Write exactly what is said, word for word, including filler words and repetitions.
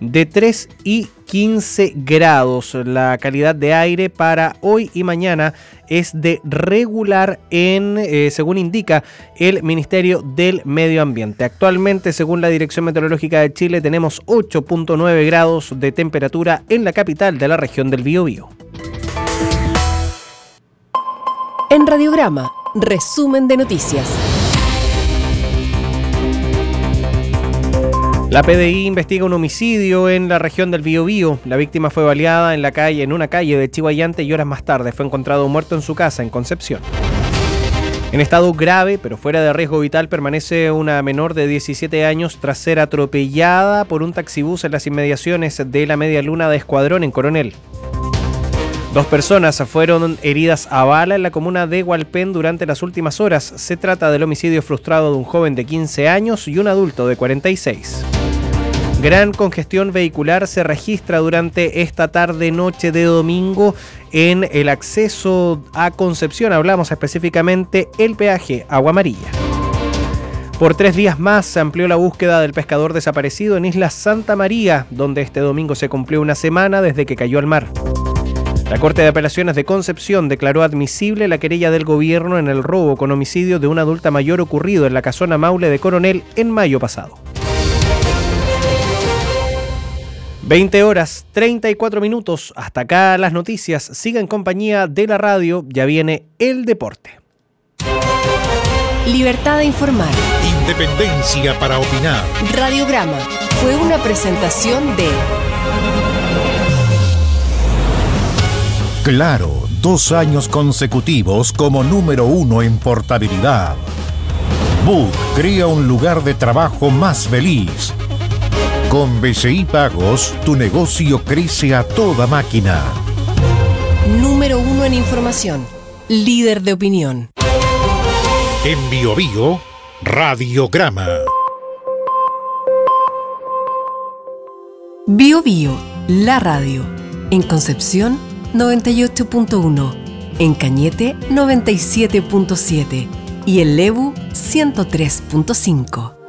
de tres y quince grados. La calidad de aire para hoy y mañana es de regular en, eh, según indica el Ministerio del Medio Ambiente. Actualmente, según la Dirección Meteorológica de Chile, tenemos ocho punto nueve grados de temperatura en la capital de la región del Biobío. En Radiograma, resumen de noticias. La P D I investiga un homicidio en la región del Biobío. La víctima fue baleada en la calle, en una calle de Chihuayante, y horas más tarde fue encontrado muerto en su casa en Concepción. En estado grave, pero fuera de riesgo vital, permanece una menor de diecisiete años tras ser atropellada por un taxibús en las inmediaciones de la Media Luna de Escuadrón en Coronel. Dos personas fueron heridas a bala en la comuna de Hualpén durante las últimas horas. Se trata del homicidio frustrado de un joven de quince años y un adulto de cuarenta y seis. Gran congestión vehicular se registra durante esta tarde-noche de domingo en el acceso a Concepción. Hablamos específicamente el peaje Agua Amarilla. Por tres días más se amplió la búsqueda del pescador desaparecido en Isla Santa María, donde este domingo se cumplió una semana desde que cayó al mar. La Corte de Apelaciones de Concepción declaró admisible la querella del gobierno en el robo con homicidio de una adulta mayor ocurrido en la casona Maule de Coronel en mayo pasado. veinte horas treinta y cuatro minutos. Hasta acá las noticias. Siga en compañía de la radio. Ya viene el deporte. Libertad de informar. Independencia para opinar. Radiograma fue una presentación de Claro, dos años consecutivos como número uno en portabilidad. Book crea un lugar de trabajo más feliz. Con B C I Pagos, tu negocio crece a toda máquina. Número uno en información. Líder de opinión. En Biobío, Radiograma. Biobío, la radio. En Concepción, noventa y ocho punto uno. En Cañete, noventa y siete punto siete. Y en Lebu, ciento tres punto cinco.